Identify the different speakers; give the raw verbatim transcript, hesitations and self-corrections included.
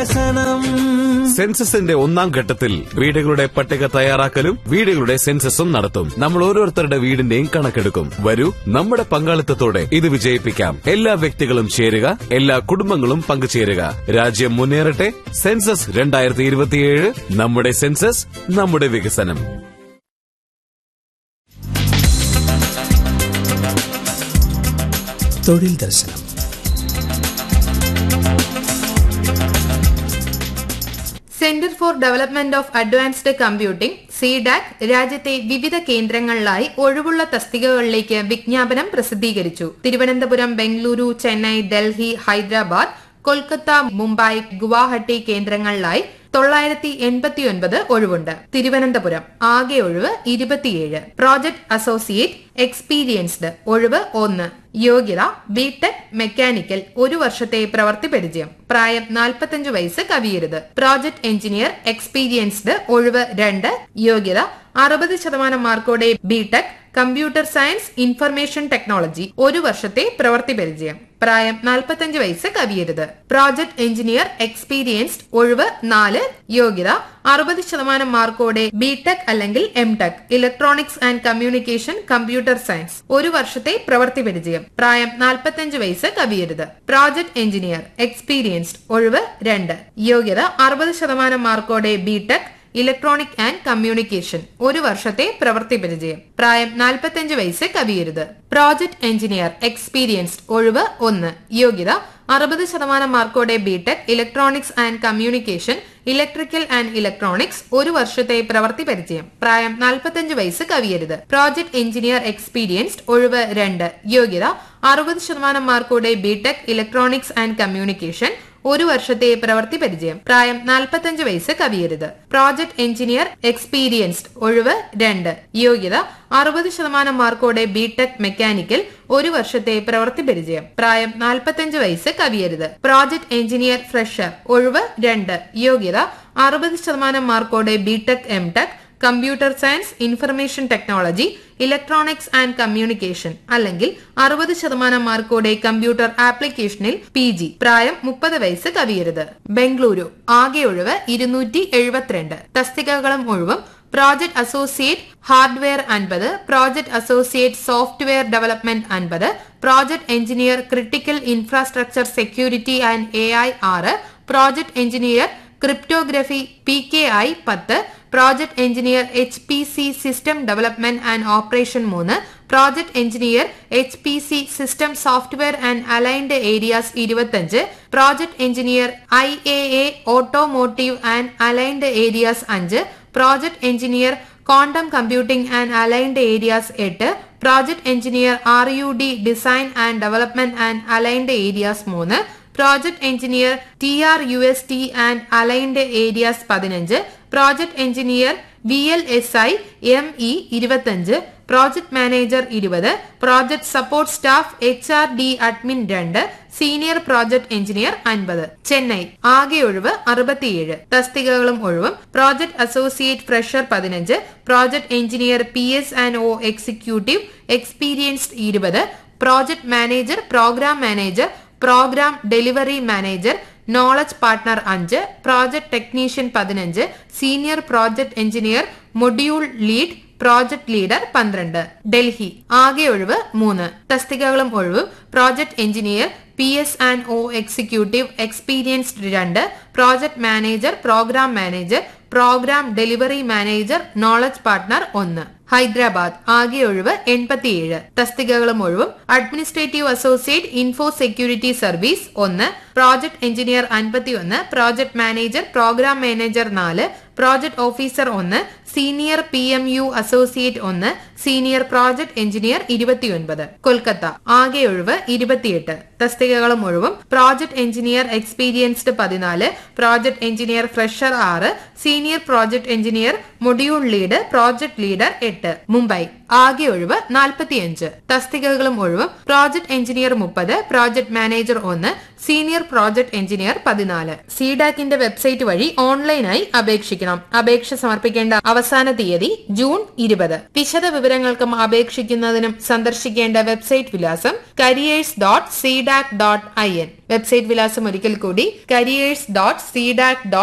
Speaker 1: വികസനം.
Speaker 2: സെൻസസിന്റെ ഒന്നാം ഘട്ടത്തിൽ വീടുകളുടെ പട്ടിക തയ്യാറാക്കലും വീടുകളുടെ സെൻസസും നടത്തും. നമ്മൾ ഓരോരുത്തരുടെ വീടിന്റെയും കണക്കെടുക്കും. വരൂ, നമ്മുടെ പങ്കാളിത്തത്തോടെ ഇത് വിജയിപ്പിക്കാം. എല്ലാ വ്യക്തികളും ചേരുക, എല്ലാ കുടുംബങ്ങളും പങ്കുചേരുക. രാജ്യം മുന്നേറട്ടെ. സെൻസസ് രണ്ടായിരത്തി ഇരുപത്തിയേഴ്. നമ്മുടെ സെൻസസ്, നമ്മുടെ വികസനം.
Speaker 3: തൊഴിൽ ദർശനം.
Speaker 4: Centre for development of advanced computing CDAC രാജ്യത്തെ വിവിധ കേന്ദ്രങ്ങളിലായി ഒഴിവുള്ള തസ്തികകളിലേക്ക് വിജ്ഞാപനം പ്രസിദ്ധീകരിച്ചു. തിരുവനന്തപുരം, ബംഗളൂരു, ചെന്നൈ, ഡൽഹി, ഹൈദരാബാദ്, കൊൽക്കത്ത, മുംബൈ, ഗുവാഹട്ടി കേന്ദ്രങ്ങളിലായി തൊള്ളായിരത്തി എൺപത്തി ഒൻപത് ഒഴിവുണ്ട്. തിരുവനന്തപുരം ആകെ ഒഴിവ് ഇരുപത്തിയേഴ്. പ്രോജക്ട് അസോസിയേറ്റ് എക്സ്പീരിയൻസ്ഡ് ഒഴിവ് ഒന്ന്. യോഗ്യത ബിടെക് മെക്കാനിക്കൽ, ഒരു വർഷത്തെ പ്രവൃത്തി പരിചയം. പ്രായം നാൽപ്പത്തഞ്ച് വയസ്സ് കവിയരുത്. പ്രോജക്ട് എഞ്ചിനീയർ എക്സ്പീരിയൻസ്ഡ് ഒഴിവ് രണ്ട്. യോഗ്യത അറുപത് ശതമാനം മാർക്കോടെ BTech computer science information technology, ഒരു വർഷത്തെ പ്രവൃത്തി പരിചയം. പ്രായം നാൽപ്പത്തഞ്ച് വയസ്സ് കവിയരുത്. പ്രോജക്ട് എഞ്ചിനീയർ എക്സ്പീരിയൻസ്ഡ് ഒഴിവ് നാല്. യോഗ്യത അറുപത് ശതമാനം മാർക്കോടെ ബിടെക് അല്ലെങ്കിൽ MTech electronics and communication computer science, ഒരു വർഷത്തെ പ്രവൃത്തി പരിചയം. പ്രായം നാൽപ്പത്തഞ്ച് വയസ്സ് കവിയരുത്. പ്രോജക്ട് എഞ്ചിനീയർ എക്സ്പീരിയൻസ്ഡ് ഒഴിവ് രണ്ട്. യോഗ്യത അറുപത് ശതമാനം മാർക്കോടെ ബിടെക് ഇലക്ട്രോണിക് ആൻഡ് കമ്മ്യൂണിക്കേഷൻ, ഒരു വർഷത്തെ പ്രവൃത്തി പരിചയം. പ്രായം നാൽപ്പത്തഞ്ച് വയസ്സ് കവിയരുത്. പ്രോജക്ട് എഞ്ചിനീയർ എക്സ്പീരിയൻസ്ഡ് ഒഴിവ് ഒന്ന്. യോഗ്യത അറുപത് ശതമാനം മാർക്കോടെ BTech electronics and communication electrical and electronics, ഒരു വർഷത്തെ പ്രവൃത്തി പരിചയം. പ്രായം നാൽപ്പത്തഞ്ച് വയസ്സ് കവിയരുത്. പ്രോജക്ട് എഞ്ചിനീയർ എക്സ്പീരിയൻസ്ഡ് ഒഴിവ് രണ്ട്. യോഗ്യത അറുപത് ശതമാനം മാർക്കോടെ ബിടെക് ഇലക്ട്രോണിക്സ് ആൻഡ് കമ്മ്യൂണിക്കേഷൻ, ഒരു വർഷത്തെ പ്രവൃത്തി പരിചയം. പ്രായം നാൽപ്പത്തഞ്ച് വയസ്സ് കവിയരുത്. പ്രോജക്ട് എഞ്ചിനീയർ എക്സ്പീരിയൻസ്ഡ് ഒഴിവ് രണ്ട്. യോഗ്യത അറുപത് ശതമാനം മാർക്കോടെ ബിടെക് മെക്കാനിക്കൽ, ഒരു വർഷത്തെ പ്രവൃത്തി പരിചയം. പ്രായം നാൽപ്പത്തഞ്ച് വയസ്സ് കവിയരുത്. പ്രോജക്ട് എഞ്ചിനീയർ ഫ്രഷർ ഒഴിവ് രണ്ട്. യോഗ്യത അറുപത് ശതമാനം മാർക്കോടെ BTech MTech computer science information technology electronics and communication, അല്ലെങ്കിൽ അറുപത് ശതമാനം മാർക്കോടെ കമ്പ്യൂട്ടർ ആപ്ലിക്കേഷനിൽ പി ജി. പ്രായം മുപ്പത് വയസ്സ് കവിയരുത്. ബംഗളൂരു ആകെ ഒഴിവ് ഇരുന്നൂറ്റി എഴുപത്തിരണ്ട്. തസ്തികകളും ഒഴിവും പ്രോജക്ട് അസോസിയേറ്റ് ഹാർഡ്വെയർ അൻപത്, പ്രോജക്ട് അസോസിയേറ്റ് സോഫ്റ്റ്വെയർ ഡെവലപ്മെന്റ് അൻപത്, project engineer critical infrastructure security and A I ആറ്, project engineer cryptography P K I പത്ത്, project engineer H P C system development and operation മൂന്ന്, project engineer H P C system software and aligned areas ഇരുപത്തിയഞ്ച്, project engineer I A A automotive and aligned areas അഞ്ച്, project engineer quantum computing and aligned areas എട്ട്, project engineer are you D design and development and aligned areas മൂന്ന്, project engineer T are you S T and aligned areas പതിനഞ്ച്, project engineer V L S I M E ഇരുപത്തിയഞ്ച്, project manager ഇരുപത്, project support staff H R D admin രണ്ട്, senior project engineer അൻപത്. ചെന്നൈ ആകെ ഒഴിവ് അറുപത്തിയേഴ്. തസ്തികകളും ഒഴിവും project associate fresher പതിനഞ്ച്, project engineer P S and O executive experienced ഇരുപത്, project manager programme manager programme delivery manager knowledge partner അഞ്ച്, project technician പതിനഞ്ച്, senior project engineer module lead project leader പന്ത്രണ്ട്. ഡൽഹി ആകെ ഒഴിവ് മൂന്ന്. തസ്തികകളും ഒഴിവും project engineer P S and O executive experienced രണ്ട്, project manager programme manager programme delivery manager knowledge partner ഒന്ന്. ഹൈദരാബാദ് ആകെ ഒഴിവ് എൺപത്തിയേഴ്. തസ്തികകളും ഒഴിവും administrative associate info security service ഒന്ന്, പ്രോജക്ട് എഞ്ചിനീയർ അൻപത്തിയൊന്ന്, പ്രോജക്ട് മാനേജർ പ്രോഗ്രാം മാനേജർ നാല്, പ്രോജക്ട് ഓഫീസർ ഒന്ന്, senior P M U associate ഒന്ന്, സീനിയർ പ്രോജക്ട് എഞ്ചിനീയർ ഇരുപത്തിയൊൻപത്. കൊൽക്കത്ത ആകെ ഒഴിവ് ഇരുപത്തിയെട്ട്. തസ്തികകളും ഒഴിവും പ്രോജക്ട് എഞ്ചിനീയർ എക്സ്പീരിയൻസ്ഡ് പതിനാല്, പ്രോജക്ട് എഞ്ചിനീയർ ഫ്രഷർ ആറ്, senior project engineer module lead project leader എട്ട്. മുംബൈ ആകെ ഒഴിവ് നാൽപ്പത്തിയഞ്ച്. തസ്തികകളും ഒഴിവും പ്രോജക്ട് എഞ്ചിനീയർ മുപ്പത്, പ്രോജക്ട് മാനേജർ ഒന്ന്, സീനിയർ പ്രോജക്ട് എഞ്ചിനീയർ പതിനാല്. സിഡാക്കിന്റെ വെബ്സൈറ്റ് വഴി ഓൺലൈനായി അപേക്ഷിക്കണം. അപേക്ഷ സമർപ്പിക്കേണ്ട അവസാന തീയതി ജൂൺ ഇരുപത്. വിശദ വിവരങ്ങൾക്കും അപേക്ഷിക്കുന്നതിനും സന്ദർശിക്കേണ്ട വെബ്സൈറ്റ് വിലാസം careers dot C Dak dot I N. Website വിലാസം ഒരിക്കൽ കൂടി കരിയേഴ്സ് ഡോട്ട് സി ഡാക്